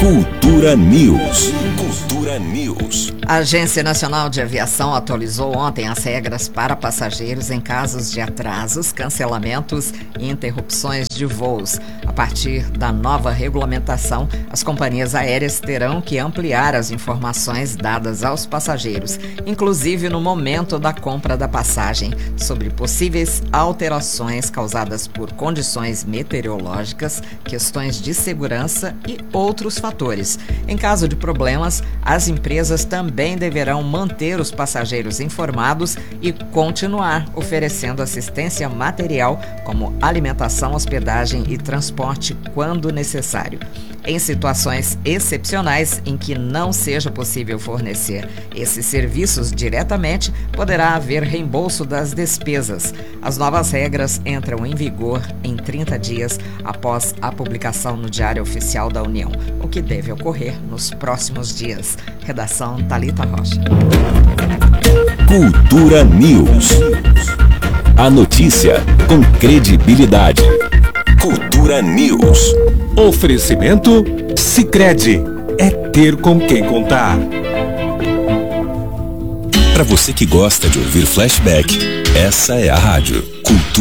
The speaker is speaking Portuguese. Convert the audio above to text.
Cultura News. Cultura News. A Agência Nacional de Aviação atualizou ontem as regras para passageiros em casos de atrasos, cancelamentos e interrupções de voos. A partir da nova regulamentação, as companhias aéreas terão que ampliar as informações dadas aos passageiros, inclusive no momento da compra da passagem, sobre possíveis alterações causadas por condições meteorológicas, questões de segurança e outros fatores. Em caso de problemas, as empresas também deverão manter os passageiros informados e continuar oferecendo assistência material, como alimentação, hospedagem e transporte quando necessário. Em situações excepcionais em que não seja possível fornecer esses serviços diretamente, poderá haver reembolso das despesas. As novas regras entram em vigor em 30 dias após a publicação no Diário Oficial da União, o que deve ocorrer nos próximos dias. Redação Thalita Rocha. Cultura News. A notícia com credibilidade. Cultura News. Oferecimento Sicredi. É ter com quem contar. Para você que gosta de ouvir flashback, essa é a rádio Cultura.